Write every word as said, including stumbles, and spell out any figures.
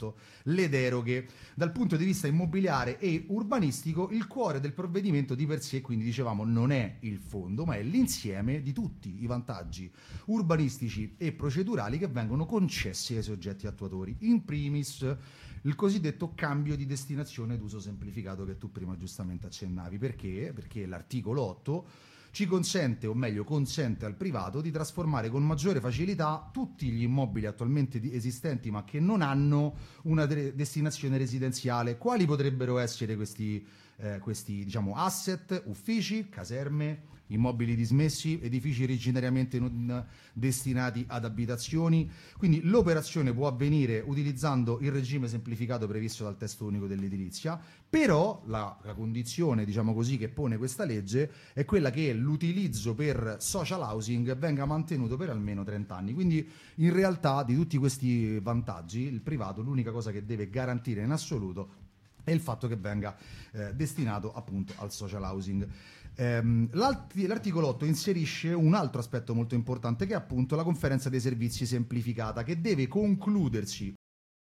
appunto le deroghe. Dal punto di vista immobiliare e urbanistico, il cuore del provvedimento di per sé, quindi dicevamo, non è il fondo, ma è l'insieme di tutti i vantaggi urbanistici e procedurali che vengono concessi ai soggetti attuatori. In primis il cosiddetto cambio di destinazione d'uso semplificato che tu prima giustamente accennavi. Perché? Perché l'articolo otto ci consente, o meglio consente al privato, di trasformare con maggiore facilità tutti gli immobili attualmente esistenti ma che non hanno una de- destinazione residenziale. Quali potrebbero essere questi, eh, questi diciamo, asset? Uffici, caserme, immobili dismessi, edifici originariamente non destinati ad abitazioni. Quindi l'operazione può avvenire utilizzando il regime semplificato previsto dal testo unico dell'edilizia, però la, la condizione, diciamo così, che pone questa legge è quella che l'utilizzo per social housing venga mantenuto per almeno trenta anni. Quindi in realtà di tutti questi vantaggi il privato l'unica cosa che deve garantire in assoluto è il fatto che venga eh, destinato appunto al social housing. Ehm, l'articolo otto inserisce un altro aspetto molto importante, che è appunto la conferenza dei servizi semplificata, che deve concludersi